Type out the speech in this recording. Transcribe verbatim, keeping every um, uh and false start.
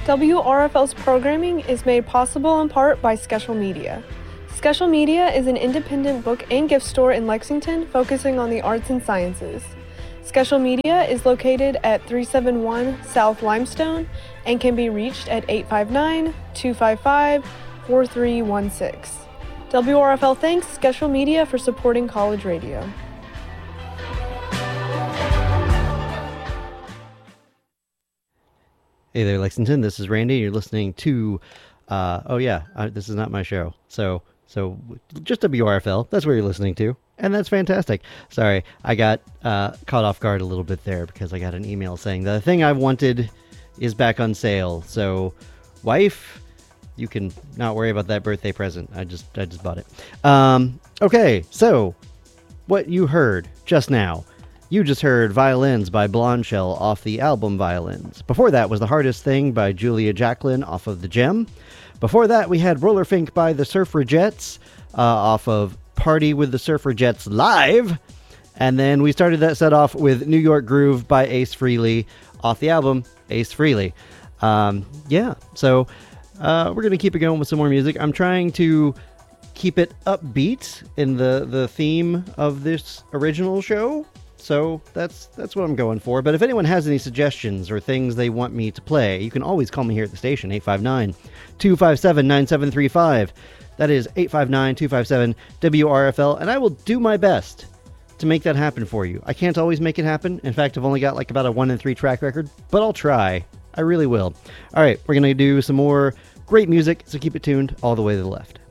W R F L's programming is made possible in part by Skeshel Media. Skeshel Media is an independent book and gift store in Lexington focusing on the arts and sciences. Skeshel Media is located at three seventy-one South Limestone and can be reached at eight five nine, two five five, four three one six. W R F L thanks Skeshel Media for supporting college radio. Hey there, Lexington. This is Randy. You're listening to, uh, oh yeah, uh, this is not my show. So, so just W R F L. That's what you're listening to, and that's fantastic. Sorry, I got uh, caught off guard a little bit there because I got an email saying the thing I wanted is back on sale. So, wife, you can not worry about that birthday present. I just, I just bought it. Um, okay, so what you heard just now. You just heard Violins by Blondshell off the album Violins. Before that was The Hardest Thing by Julia Jacklin off of The Gem. Before that we had Rollerfink by the Surfragettes uh, off of Party with the Surfragettes Live. And then we started that set off with New York Groove by Ace Frehley off the album Ace Frehley. Um, yeah, so uh, we're going to keep it going with some more music. I'm trying to keep it upbeat in the, the theme of this original show. So that's that's what I'm going for. But if anyone has any suggestions or things they want me to play, you can always call me here at the station, eight five nine, two five seven, nine seven three five. That is eight five nine, two five seven, W R F L, and I will do my best to make that happen for you. I can't always make it happen. In fact, I've only got like about a one in three track record, but I'll try. I really will. All right, we're going to do some more great music, so keep it tuned all the way to the left.